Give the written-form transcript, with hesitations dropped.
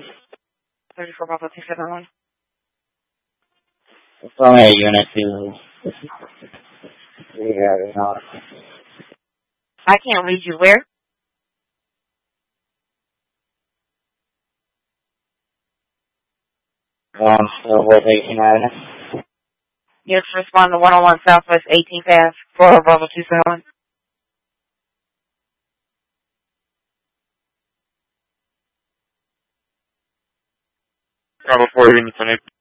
34 Bravo 271. From a unit to... Yeah, I can't read you. Where? Still with 18 Avenue. Yes, respond to 101 Southwest 18th Ave, 4 Bravo 271. Bravo 4, unit 28.